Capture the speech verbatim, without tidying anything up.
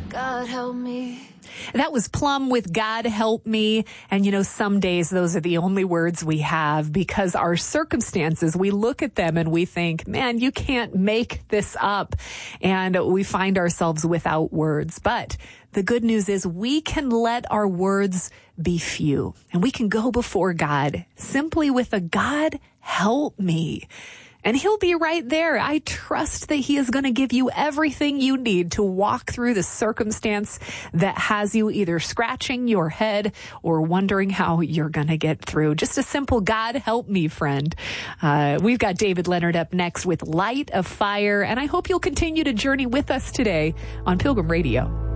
God help me. That was Plum with God Help Me. And, you know, some days those are the only words we have because our circumstances, we look at them and we think, man, you can't make this up. And we find ourselves without words. But the good news is we can let our words be few and we can go before God simply with a God help me. And he'll be right there. I trust that he is going to give you everything you need to walk through the circumstance that has you either scratching your head or wondering how you're going to get through. Just a simple God help me, friend. Uh, we've got David Leonard up next with Light of Fire. And I hope you'll continue to journey with us today on Pilgrim Radio.